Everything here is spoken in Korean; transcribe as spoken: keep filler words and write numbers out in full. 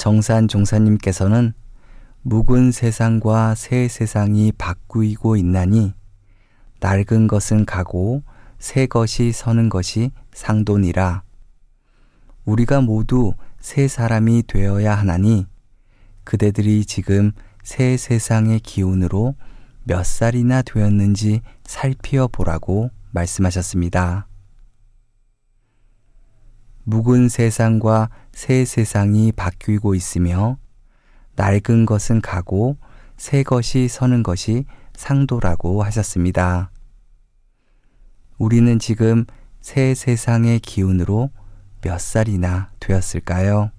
정산 종사님께서는 묵은 세상과 새 세상이 바뀌고 있나니 낡은 것은 가고 새 것이 서는 것이 상도니라. 우리가 모두 새 사람이 되어야 하나니 그대들이 지금 새 세상의 기운으로 몇 살이나 되었는지 살펴보라고 말씀하셨습니다. 묵은 세상과 새 세상이 바뀌고 있으며 낡은 것은 가고 새 것이 서는 것이 상도라고 하셨습니다. 우리는 지금 새 세상의 기운으로 몇 살이나 되었을까요?